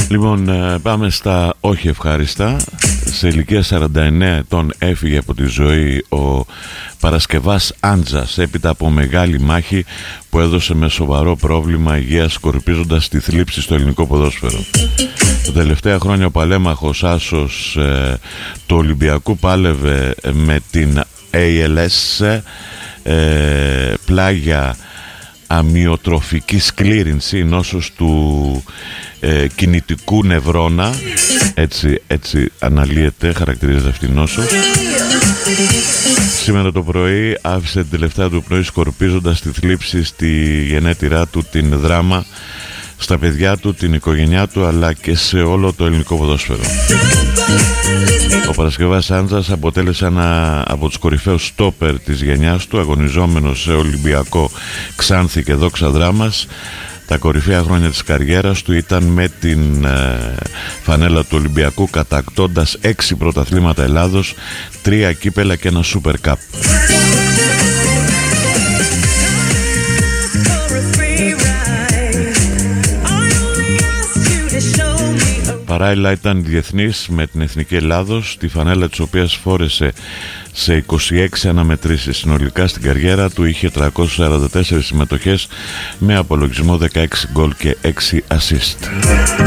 Λοιπόν, πάμε στα όχι ευχάριστα. Σε ηλικία 49 ετών έφυγε από τη ζωή ο Παρασκευάς Άντζας έπειτα από μεγάλη μάχη που έδωσε με σοβαρό πρόβλημα υγείας, σκορπίζοντας τη θλίψη στο ελληνικό ποδόσφαιρο. Τα τελευταία χρόνια ο παλέμαχος άσος του Ολυμπιακού πάλευε με την ALS, πλάγια αμυοτροφική σκλήρυνση, νόσος του κινητικού νευρώνα, έτσι αναλύεται, χαρακτηρίζεται αυτή η νόσος. Σήμερα το πρωί άφησε την τελευταία του πνοή σκορπίζοντας τη θλίψη στη γενέτειρά του, την δράμα στα παιδιά του, την οικογένειά του, αλλά και σε όλο το ελληνικό ποδόσφαιρο. Ο Παρασκευάς Άντζας αποτέλεσε ένα από τους κορυφαίους στόπερ της γενιάς του, αγωνιζόμενος σε Ολυμπιακό, Ξάνθη και Δόξα Δράμας. Τα κορυφαία χρόνια της καριέρας του ήταν με την φανέλα του Ολυμπιακού, κατακτώντας 6 πρωταθλήματα Ελλάδος, 3 κύπελα και ένα Super Cup. Παράλληλα ήταν διεθνής με την Εθνική Ελλάδος, τη φανέλα της οποίας φόρεσε σε 26 αναμετρήσεις. Συνολικά στην καριέρα του είχε 344 συμμετοχές με απολογισμό 16 γκολ και 6 assist.